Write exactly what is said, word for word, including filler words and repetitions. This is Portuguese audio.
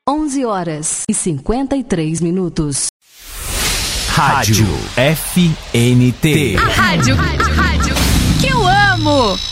onze horas e cinquenta e três minutos. Rádio F N T. A rádio, a rádio que eu amo.